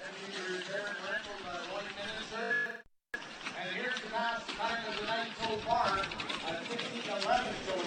And here's the time of the night so far, 16-11 going